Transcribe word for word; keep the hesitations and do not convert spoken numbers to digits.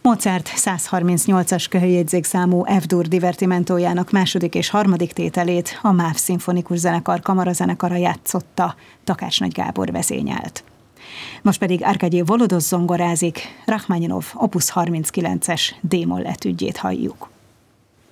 Mozart százharmincnyolcas köhöjegyzékszámú F-dur divertimentójának második és harmadik tételét a MÁV Szimfonikus Zenekar kamarazenekara játszotta, Takács Nagy Gábor vezényelt. Most pedig Arkady Volodos zongorázik, Rachmaninov opus harminckilences D-moll etüdjét halljuk.